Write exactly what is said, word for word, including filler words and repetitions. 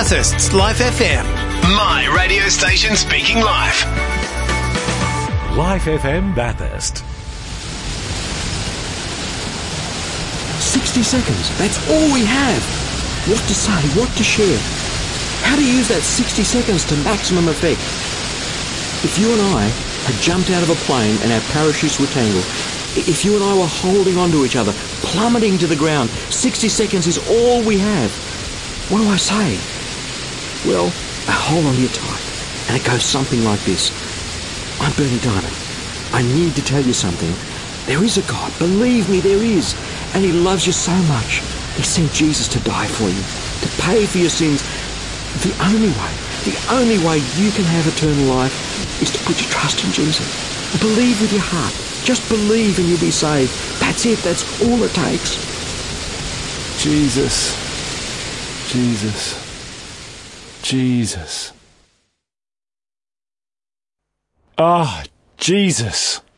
Bathurst's Life F M. My radio station speaking live. Life F M Bathurst. sixty seconds. That's all we have. What to say, what to share. How to use that sixty seconds to maximum effect. If you and I had jumped out of a plane and our parachutes were tangled, if you and I were holding onto each other, plummeting to the ground, sixty seconds is all we have. What do I say? Well, I hold on to you tight, and it goes something like this. I'm Bernie Diamond. I need to tell you something. There is a God. Believe me, there is. And he loves you so much. He sent Jesus to die for you, to pay for your sins. The only way, the only way you can have eternal life is to put your trust in Jesus. Believe with your heart. Just believe and you'll be saved. That's it. That's all it takes. Jesus. Jesus. Jesus. Ah, Jesus.